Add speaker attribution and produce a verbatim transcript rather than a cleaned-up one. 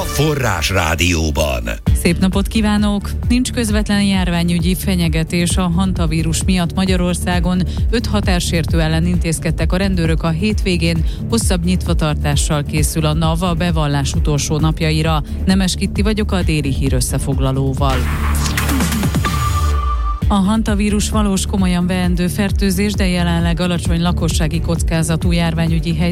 Speaker 1: Forrás Rádióban.
Speaker 2: Szép napot kívánok! Nincs közvetlen járványügyi fenyegetés a hantavírus miatt Magyarországon. Öt határsértő ellen intézkedtek a rendőrök a hétvégén. Hosszabb nyitvatartással készül a NAV a bevallás utolsó napjaira. Nemes Kitti vagyok a Déli Hír összefoglalóval. A hantavírus valós, komolyan veendő fertőzés, de jelenleg alacsony lakossági kockázatú járványügyi helyzet